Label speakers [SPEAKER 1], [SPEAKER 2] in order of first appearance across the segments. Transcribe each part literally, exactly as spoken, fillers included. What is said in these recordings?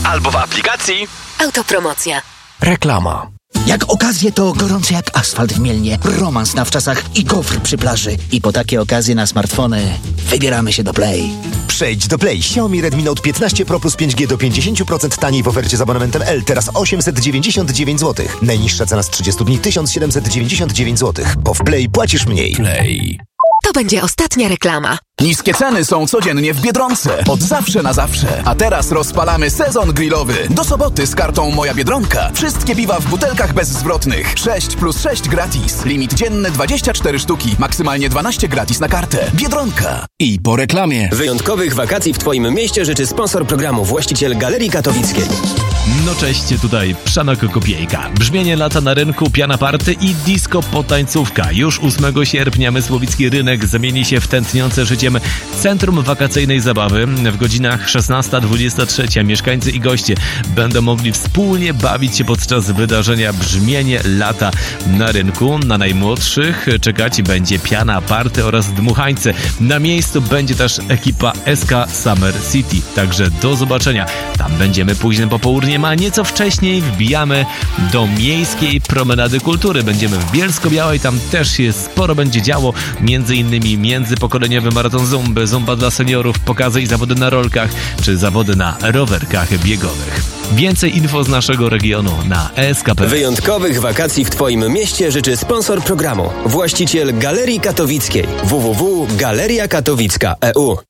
[SPEAKER 1] albo w aplikacji
[SPEAKER 2] Autopromocja.
[SPEAKER 3] Reklama.
[SPEAKER 4] Jak okazje, to gorące jak asfalt w Mielnie, romans na wczasach i gofr przy plaży. I po takie okazje na smartfony wybieramy się do Play.
[SPEAKER 5] Przejdź do Play. Xiaomi Redmi Note piętnaście Pro plus pięć G do pięćdziesiąt procent taniej w ofercie z abonamentem L. Teraz osiemset dziewięćdziesiąt dziewięć złotych. Najniższa cena z trzydziestu dni tysiąc siedemset dziewięćdziesiąt dziewięć złotych. Bo w Play płacisz mniej.
[SPEAKER 3] Play.
[SPEAKER 2] To będzie ostatnia reklama.
[SPEAKER 6] Niskie ceny są codziennie w Biedronce. Od zawsze na zawsze. A teraz rozpalamy sezon grillowy. Do soboty z kartą Moja Biedronka. Wszystkie piwa w butelkach bezzwrotnych. sześć plus sześć gratis. Limit dzienny dwadzieścia cztery sztuki. Maksymalnie dwanaście gratis na kartę. Biedronka.
[SPEAKER 3] I po reklamie.
[SPEAKER 7] Wyjątkowych wakacji w Twoim mieście życzy sponsor programu, właściciel Galerii Katowickiej.
[SPEAKER 8] No cześć, tutaj Przemek Kopiejka. Brzmienie lata na rynku, piana party i disco potańcówka. Już ósmego sierpnia Mysłowicki Rynek zamieni się w tętniące życiem centrum wakacyjnej zabawy. W godzinach szesnasta dwudziesta trzecia mieszkańcy i goście będą mogli wspólnie bawić się podczas wydarzenia Brzmienie lata na rynku. Na najmłodszych czekać będzie piana party oraz dmuchańce. Na miejscu będzie też ekipa S K Summer City. Także do zobaczenia. Tam będziemy późnym popołudniem, a nieco wcześniej wbijamy do Miejskiej Promenady Kultury. Będziemy w Bielsko-Białej, tam też się sporo będzie działo, między innymi międzypokoleniowy maraton zumby, zumba dla seniorów, pokazy i zawody na rolkach, czy zawody na rowerkach biegowych. Więcej info z naszego regionu na E S K P.
[SPEAKER 7] Wyjątkowych wakacji w Twoim mieście życzy sponsor programu, właściciel Galerii Katowickiej. w w w kropka galeria katowicka kropka e u.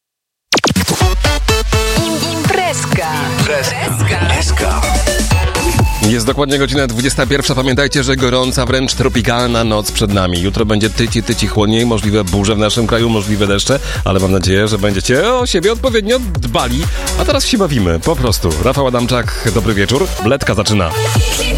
[SPEAKER 2] Imprezka.
[SPEAKER 3] Imprezka. Jest dokładnie godzina dwudziesta pierwsza. Pamiętajcie, że gorąca, wręcz tropikalna noc przed nami. Jutro będzie tyci, tyci chłodniej, możliwe burze w naszym kraju, możliwe deszcze, ale mam nadzieję, że będziecie o siebie odpowiednio dbali. A teraz się bawimy, po prostu. Rafał Adamczak, dobry wieczór. Bledka zaczyna.